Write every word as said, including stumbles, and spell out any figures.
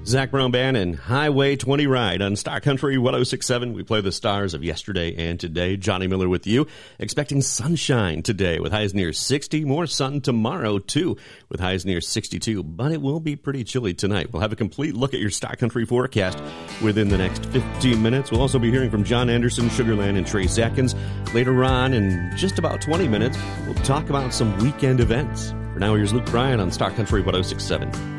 Zach Brown Band and Highway twenty Ride on Star Country one oh six point seven. We play the stars of yesterday and today. Johnny Miller with you. Expecting sunshine today with highs near sixty. More sun tomorrow, too, with highs near sixty-two. But it will be pretty chilly tonight. We'll have a complete look at your Star Country forecast within the next fifteen minutes. We'll also be hearing from John Anderson, Sugarland, and Trace Atkins. Later on, in just about twenty minutes, we'll talk about some weekend events. For now, here's Luke Bryan on Star Country one oh six point seven.